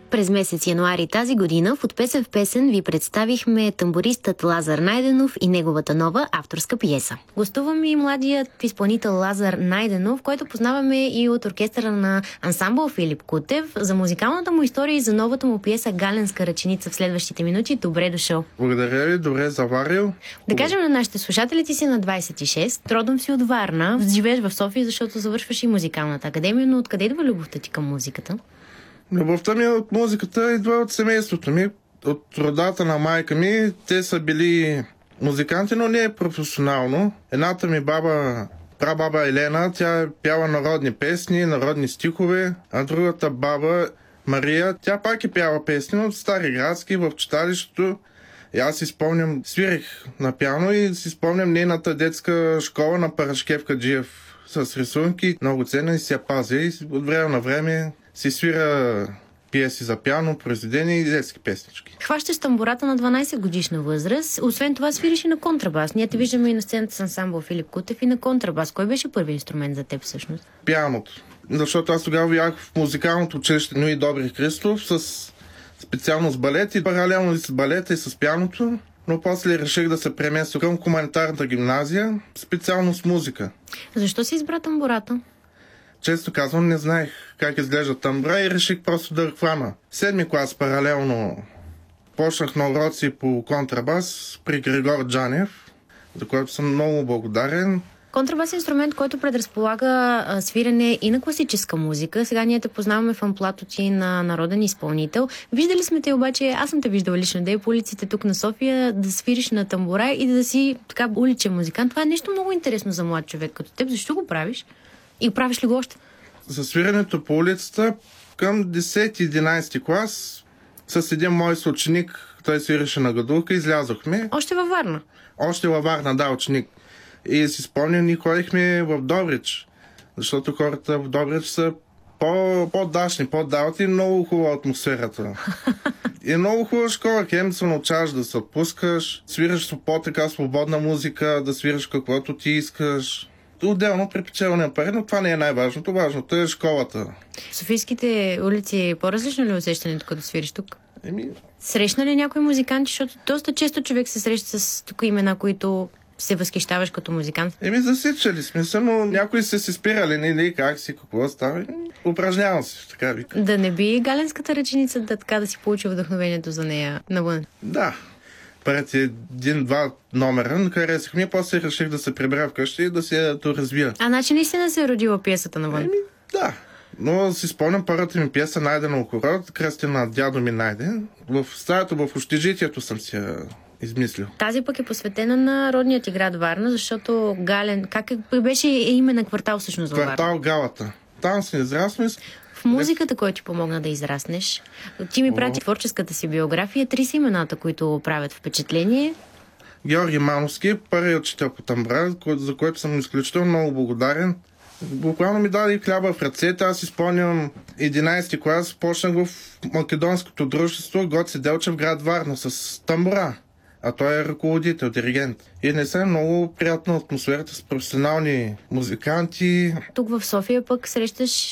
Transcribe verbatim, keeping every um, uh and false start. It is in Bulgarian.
През месец януари тази година в От песен в песен ви представихме тамбуристът Лазар Найденов и неговата нова авторска пиеса. Гостува ми младият изпълнител Лазар Найденов, който познаваме и от оркестъра на ансамбъл Филип Кутев. За музикалната му история и за новата му пиеса Галенска ръченица в следващите минути. Добре дошъл. Благодаря ви, добре заварил. Да кажем на нашите слушатели, ти си на двайсет и шест, родом си от Варна, живееш в София, защото завършваш и музикалната академия, но откъде идва любовта ти към музиката? Любовта ми от музиката идва от семейството ми, от родата на майка ми. Те са били музиканти, но не професионално. Едната ми баба, прабаба Елена, тя е пяла народни песни, народни стихове, а другата баба Мария, тя пак е пяла песни от стари градски в читалището. И аз си спомням, свирех на пиано и си спомням нейната детска школа на Парашкев Каджиев с рисунки. Много ценна и си я пазя и от време на време си свира пиеси за пиано, произведения и детски песнички. Хващаш тамбурата на дванайсет годишна възраст. Освен това свириш и на контрабас. Ние те виждаме и на сцената с ансамбъл Филип Кутев и на контрабас. Кой беше първи инструмент за теб всъщност? Пианото. Защото аз тогава бях в музикалното училище Нуи Добри Христов с специалност балет и паралелно и с балета и с пианото. Но после реших да се преместя към хуманитарната гимназия, специалност музика. Защо си избра тамбурата? Често казвам, не знаех как изглежда тамбура и реших просто да хвана. Седми клас паралелно почнах на уроци по контрабас при Григор Джанев, за който съм много благодарен. Контрабас е инструмент, който предразполага а, свирене и на класическа музика. Сега ние те познаваме в амплато ти на народен изпълнител. Виждали сме те обаче, аз съм те виждала лично, да е по улиците тук на София, да свириш на тамбура и да си така уличен музикант. Това е нещо много интересно за млад човек като теб. Защо го правиш? И правиш ли го още? За свирането по улицата към десети-единайсети клас с един мой съученик, той свиреше на гадулка, излязохме. Още във Варна? Още във Варна, да, ученик. И си спомням, ние ходихме в Добрич, защото хората в Добрич са по- по-дашни, по-далти и много хубава атмосферата. И много хубава школа, хем се научаваш да се отпускаш, свираш по-така свободна музика, да свираш каквото ти искаш. Отделно при печелния пари, но това не е най-важното. Важното е школата. В Софийските улици по-различно ли е усещането, като свириш тук? Еми... Срещна ли някой музиканти, защото доста често човек се среща с тук имена, които се възхищаваш като музикант? Еми, засичали сме се, но някои са се спирали, не как си, какво става. Упражнявам се, така вика. Да не би Галенската ръченица да така да си получи вдъхновението за нея навън? Да. Пред един-два номера харесах ми, после реших да се прибера вкъщи и да се доразвия. А значи наистина се е родила пиесата навън? Еми, да. Но си спомням първата ми пиеса Найдена окорот, кръстена дядо ми Найден. В стаята, в общежитието съм си я измислил. Тази пък е посветена на родният ти град Варна, защото Гален... Как е... беше име на квартал всъщност във Варна? Квартал Галата. Там си израснали. В музиката, който ти помогна да израснеш. Ти ми прати творческата си биография. Три са имената, които правят впечатление. Георги Мановски, първият учител по тамбура, за който съм изключително много благодарен. Буквално ми даде хляба в ръцете. Аз изпълням единайсети клас, почнах в македонското дружество Гоце Делчев, град Варна, с тамбура. А той е ръководител, диригент. И не са много приятна атмосферата с професионални музиканти. Тук в София пък срещаш